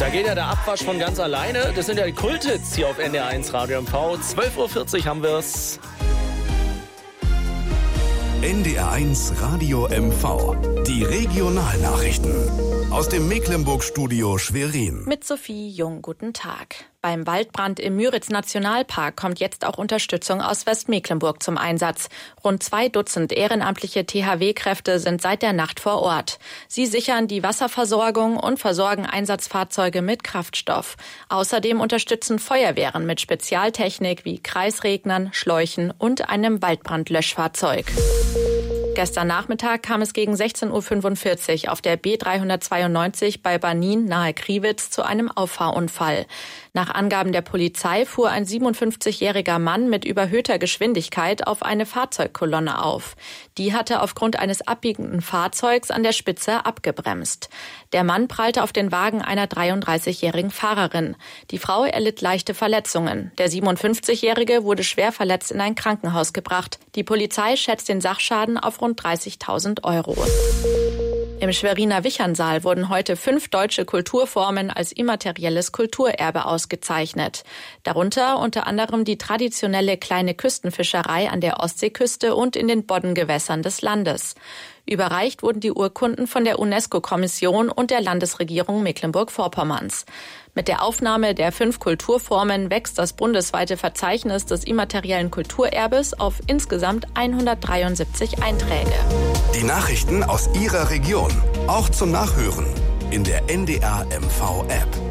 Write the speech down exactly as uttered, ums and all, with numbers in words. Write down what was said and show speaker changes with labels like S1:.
S1: Da geht ja der Abwasch von ganz alleine. Das sind ja die Kulthits hier auf N D R eins Radio M V. zwölf Uhr vierzig haben wir's.
S2: N D R eins Radio M V. Die Regionalnachrichten. Aus dem Mecklenburg-Studio Schwerin.
S3: Mit Sophie Jung, guten Tag. Beim Waldbrand im Müritz-Nationalpark kommt jetzt auch Unterstützung aus Westmecklenburg zum Einsatz. Rund zwei Dutzend ehrenamtliche T H W-Kräfte sind seit der Nacht vor Ort. Sie sichern die Wasserversorgung und versorgen Einsatzfahrzeuge mit Kraftstoff. Außerdem unterstützen Feuerwehren mit Spezialtechnik wie Kreisregnern, Schläuchen und einem Waldbrandlöschfahrzeug. Gestern Nachmittag kam es gegen sechzehn Uhr fünfundvierzig auf der B dreihundertzweiundneunzig bei Banin nahe Kriwitz zu einem Auffahrunfall. Nach Angaben der Polizei fuhr ein siebenundfünfzigjähriger Mann mit überhöhter Geschwindigkeit auf eine Fahrzeugkolonne auf. Die hatte aufgrund eines abbiegenden Fahrzeugs an der Spitze abgebremst. Der Mann prallte auf den Wagen einer dreiunddreißigjährigen Fahrerin. Die Frau erlitt leichte Verletzungen. Der siebenundfünfzigjährige wurde schwer verletzt in ein Krankenhaus gebracht. Die Polizei schätzt den Sachschaden auf rund dreißigtausend Euro. Im Schweriner Wichernsaal wurden heute fünf deutsche Kulturformen als immaterielles Kulturerbe ausgezeichnet. Darunter unter anderem die traditionelle kleine Küstenfischerei an der Ostseeküste und in den Boddengewässern des Landes. Überreicht wurden die Urkunden von der UNESCO-Kommission und der Landesregierung Mecklenburg-Vorpommerns. Mit der Aufnahme der fünf Kulturformen wächst das bundesweite Verzeichnis des immateriellen Kulturerbes auf insgesamt hundertdreiundsiebzig Einträge.
S2: Die Nachrichten aus Ihrer Region, auch zum Nachhören in der N D R M V App.